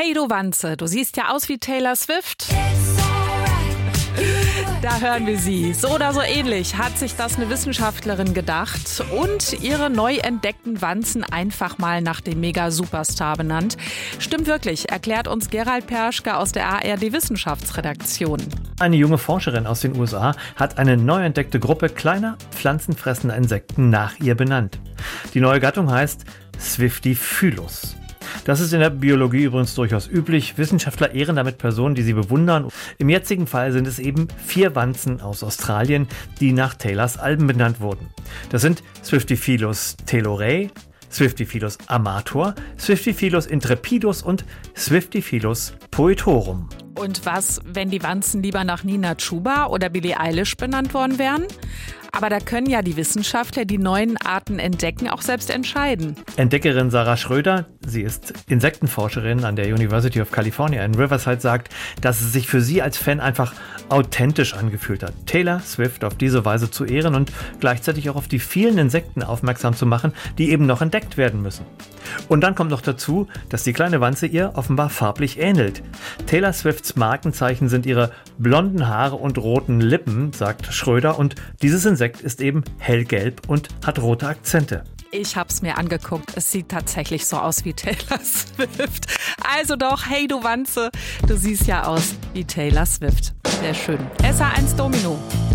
Hey du Wanze, du siehst ja aus wie Taylor Swift. Da hören wir sie. So oder so ähnlich hat sich das eine Wissenschaftlerin gedacht und ihre neu entdeckten Wanzen einfach mal nach dem Mega-Superstar benannt. Stimmt wirklich, erklärt uns Gerald Perschke aus der ARD-Wissenschaftsredaktion. Eine junge Forscherin aus den USA hat eine neu entdeckte Gruppe kleiner, pflanzenfressender Insekten nach ihr benannt. Die neue Gattung heißt Swiftifilus. Das ist in der Biologie übrigens durchaus üblich. Wissenschaftler ehren damit Personen, die sie bewundern. Im jetzigen Fall sind es eben 4 Wanzen aus Australien, die nach Taylors Alben benannt wurden. Das sind Swiftifilus telorei, Swiftifilus amator, Swiftifilus intrepidus und Swiftifilus poetorum. Und was, wenn die Wanzen lieber nach Nina Chuba oder Billie Eilish benannt worden wären? Aber da können ja die Wissenschaftler, die neuen Arten entdecken, auch selbst entscheiden. Entdeckerin Sarah Schröder, sie ist Insektenforscherin an der University of California in Riverside, sagt, dass es sich für sie als Fan einfach authentisch angefühlt hat, Taylor Swift auf diese Weise zu ehren und gleichzeitig auch auf die vielen Insekten aufmerksam zu machen, die eben noch entdeckt werden müssen. Und dann kommt noch dazu, dass die kleine Wanze ihr offenbar farblich ähnelt. Taylor Swifts Markenzeichen sind ihre blonden Haare und roten Lippen, sagt Schröder, und dieses Insekt ist eben hellgelb und hat rote Akzente. Ich hab's mir angeguckt. Es sieht tatsächlich so aus wie Taylor Swift. Also doch, hey du Wanze, du siehst ja aus wie Taylor Swift. Sehr schön. SA1 Domino.